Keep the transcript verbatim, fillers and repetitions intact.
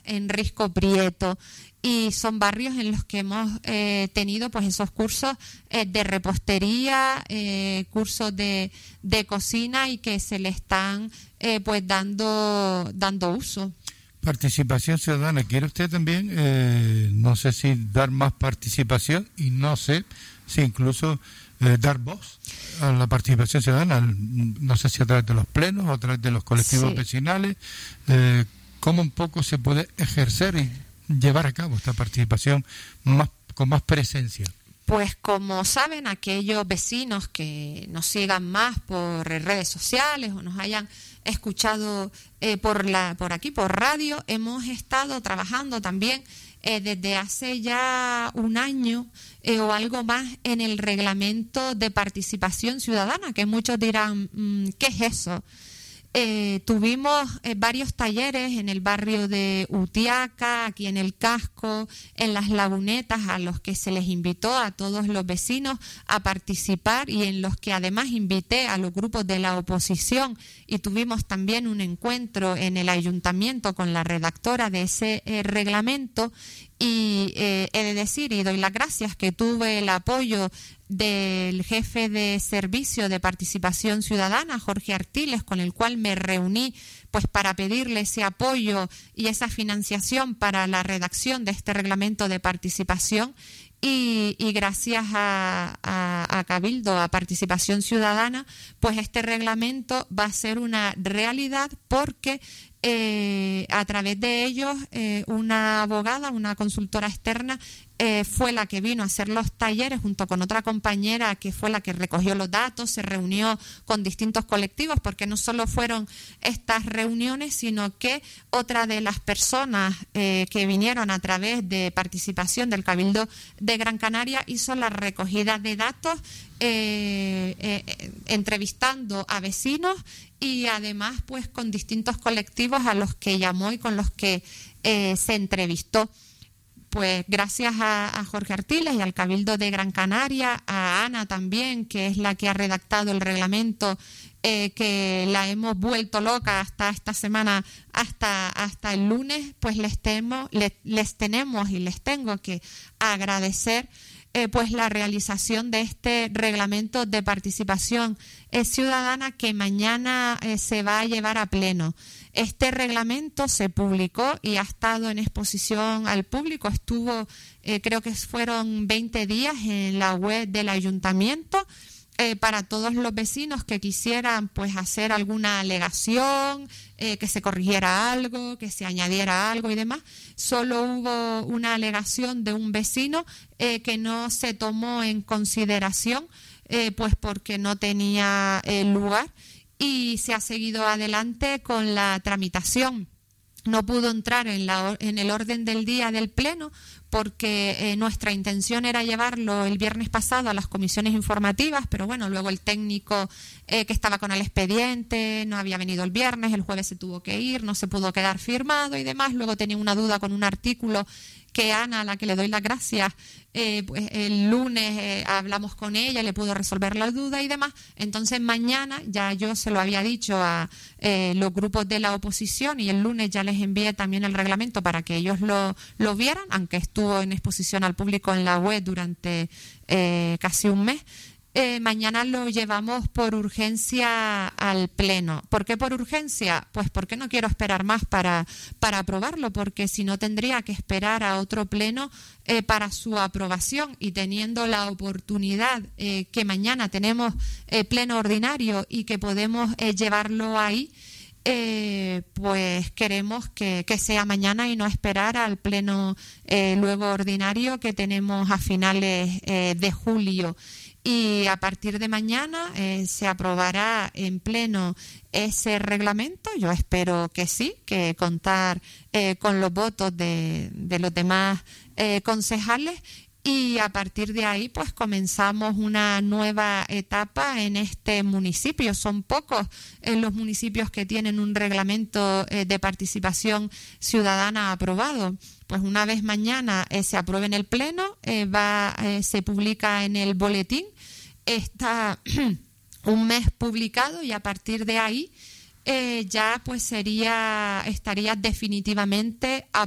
en Risco Prieto, y son barrios en los que hemos eh, tenido pues esos cursos eh, de repostería, eh, cursos de, de cocina, y que se le están eh, pues dando dando uso. Participación ciudadana, ¿quiere usted también, eh, no sé si dar más participación, y no sé si incluso eh, dar voz a la participación ciudadana, no sé si a través de los plenos o a través de los colectivos sí. vecinales, eh, cómo un poco se puede ejercer y llevar a cabo esta participación más con más presencia? Pues como saben aquellos vecinos que nos sigan más por redes sociales o nos hayan escuchado eh, por la por aquí, por radio, hemos estado trabajando también eh, desde hace ya un año eh, o algo más en el reglamento de participación ciudadana, que muchos dirán, mmm, ¿qué es eso? Eh, tuvimos eh, varios talleres en el barrio de Utiaca, aquí en el Casco, en las Lagunetas, a los que se les invitó a todos los vecinos a participar, y en los que además invité a los grupos de la oposición, y tuvimos también un encuentro en el ayuntamiento con la redactora de ese eh, reglamento. Y eh, he de decir, y doy las gracias, que tuve el apoyo del jefe de servicio de participación ciudadana, Jorge Artiles, con el cual me reuní pues para pedirle ese apoyo y esa financiación para la redacción de este reglamento de participación. Y, y gracias a, a, a Cabildo, a Participación Ciudadana, pues este reglamento va a ser una realidad, porque eh, a través de ellos eh, una abogada, una consultora externa, eh, fue la que vino a hacer los talleres junto con otra compañera, que fue la que recogió los datos, se reunió con distintos colectivos, porque no solo fueron estas reuniones, sino que otra de las personas eh, que vinieron a través de participación del Cabildo de Gran Canaria hizo la recogida de datos, eh, eh, entrevistando a vecinos, y además pues con distintos colectivos a los que llamó y con los que eh, se entrevistó. Pues gracias a, a Jorge Artiles y al Cabildo de Gran Canaria, a Ana también, que es la que ha redactado el reglamento, eh, que la hemos vuelto loca hasta esta semana, hasta hasta el lunes, pues les, temo, les, les tenemos y les tengo que agradecer eh, pues la realización de este reglamento de participación eh, ciudadana, que mañana eh, se va a llevar a pleno. Este reglamento se publicó y ha estado en exposición al público. Estuvo, eh, creo que fueron veinte días en la web del ayuntamiento, eh, para todos los vecinos que quisieran pues hacer alguna alegación, eh, que se corrigiera algo, que se añadiera algo y demás. Solo hubo una alegación de un vecino eh, que no se tomó en consideración, eh, pues porque no tenía eh, lugar. Y se ha seguido adelante con la tramitación. No pudo entrar en, la, en el orden del día del Pleno, porque eh, nuestra intención era llevarlo el viernes pasado a las comisiones informativas, pero bueno, luego el técnico eh, que estaba con el expediente no había venido el viernes, el jueves se tuvo que ir, no se pudo quedar firmado y demás. Luego tenía una duda con un artículo que Ana, a la que le doy las gracias, eh, pues el lunes eh, hablamos con ella, le pudo resolver la duda y demás. Entonces mañana, ya yo se lo había dicho a eh, los grupos de la oposición, y el lunes ya les envié también el reglamento para que ellos lo, lo vieran, aunque estuvo en exposición al público en la web durante eh, casi un mes. Eh, mañana lo llevamos por urgencia al Pleno. ¿Por qué por urgencia? Pues porque no quiero esperar más para, para aprobarlo, porque si no tendría que esperar a otro Pleno eh, para su aprobación, y teniendo la oportunidad eh, que mañana tenemos eh, Pleno ordinario y que podemos eh, llevarlo ahí, eh, pues queremos que, que sea mañana y no esperar al Pleno eh, luego ordinario que tenemos a finales eh, de julio. Y a partir de mañana eh, se aprobará en pleno ese reglamento. Yo espero que sí, que contar eh, con los votos de, de los demás eh, concejales, y a partir de ahí pues comenzamos una nueva etapa en este municipio. Son pocos eh, los municipios que tienen un reglamento eh, de participación ciudadana aprobado. Pues una vez mañana eh, se apruebe en el Pleno, eh, va eh, se publica en el boletín, está un mes publicado, y a partir de ahí eh, ya pues sería estaría definitivamente